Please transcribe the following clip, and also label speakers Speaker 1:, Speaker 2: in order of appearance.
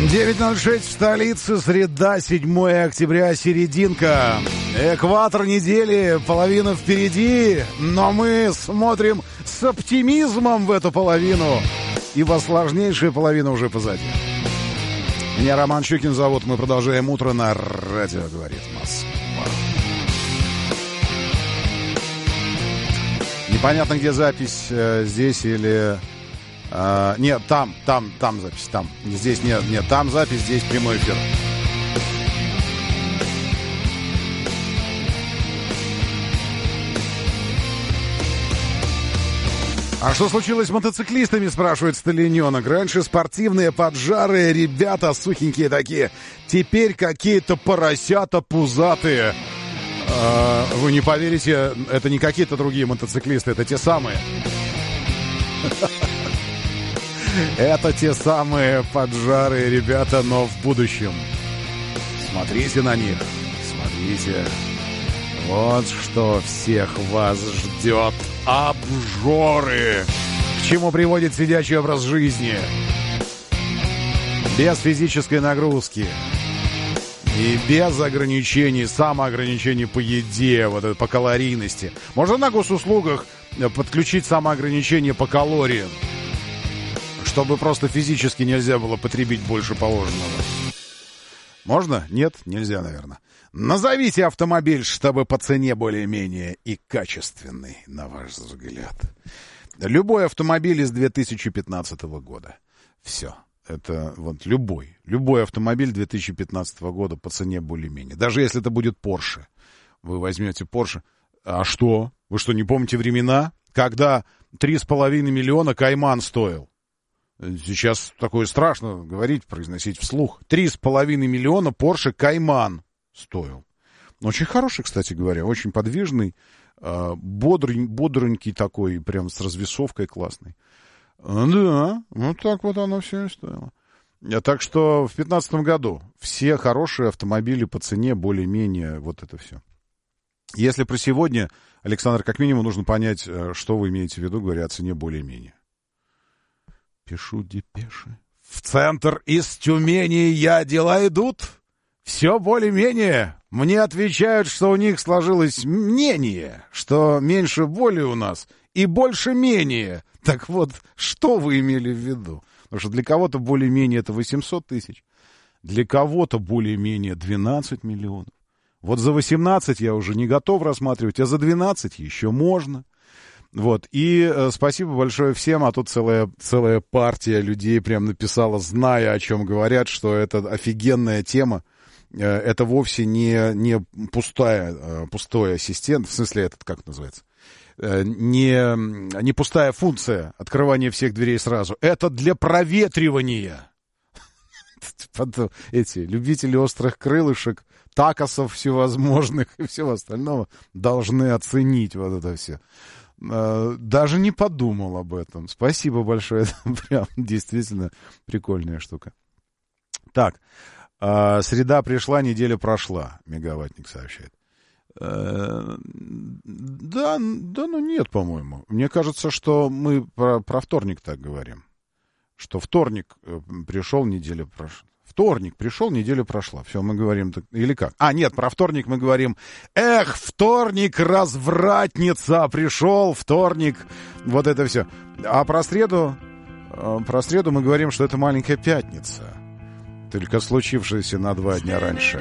Speaker 1: 9:06 в столице, среда, 7 октября, серединка. Экватор недели, половина впереди, но мы смотрим с оптимизмом в эту половину, ибо сложнейшая половина уже позади. Меня Роман Щукин зовут, мы продолжаем утро на радио «Говорит Москва». Непонятно, где запись, здесь или... нет, там запись, там. Здесь нет, там запись, здесь прямой эфир. А что случилось с мотоциклистами, спрашивает Сталиненок. Раньше спортивные, поджарые ребята, сухенькие такие. Теперь какие-то поросята пузатые. Вы не поверите, это не какие-то другие мотоциклисты, это те самые. Это те самые поджарые ребята, но в будущем. Смотрите на них, смотрите. Вот что всех вас ждет. Обжоры. К чему приводит сидячий образ жизни? Без физической нагрузки. И без ограничений, самоограничений по еде, вот это, по калорийности. Можно на госуслугах подключить самоограничение по калориям, чтобы просто физически нельзя было потребить больше положенного. Можно? Нет? Нельзя, наверное. Назовите автомобиль, чтобы по цене более-менее и качественный, на ваш взгляд. Любой автомобиль из 2015 года. Все. Это вот любой автомобиль 2015 года по цене более-менее. Даже если это будет Porsche. Вы возьмете Porsche. А что? Вы что, не помните времена, когда 3,5 миллиона Cayman стоил? Сейчас такое страшно говорить, произносить вслух. 3,5 миллиона Porsche Cayman стоил. Очень хороший, кстати говоря, очень подвижный, бодренький такой, прям с развесовкой классный. Да, вот так вот оно все и стоило. Так что в 2015 году все хорошие автомобили по цене более-менее, вот это все. Если про сегодня, Александр, как минимум нужно понять, что вы имеете в виду, говоря о цене более-менее. Пишу депеши. В центр из Тюмени дела идут. Все более-менее. Мне отвечают, что у них сложилось мнение, что меньше боли у нас и больше менее. Так вот, что вы имели в виду? Потому что для кого-то более-менее это 800 тысяч, для кого-то более-менее 12 миллионов. Вот за 18 я уже не готов рассматривать, а за 12 еще можно. Вот, и спасибо большое всем, а тут целая партия людей прям написала, зная, о чем говорят, что это офигенная тема. Это вовсе не пустой ассистент, в смысле, этот как называется? Не пустая функция открывания всех дверей сразу. Это для проветривания. Эти любители острых крылышек, такосов всевозможных и всего остального должны оценить вот это все. Даже не подумал об этом. Спасибо большое. Это прям действительно прикольная штука. Так, среда пришла, неделя прошла, Мегаваттник сообщает. Да, ну нет, по-моему. Мне кажется, что мы про вторник так говорим. Что вторник пришел, неделя прошла. Вторник пришел, неделя прошла. Все, мы говорим так. Или как? Нет, про вторник мы говорим. Эх, вторник, развратница, пришел вторник. Вот это все. А про среду мы говорим, что это маленькая пятница. Только случившаяся на 2 дня раньше.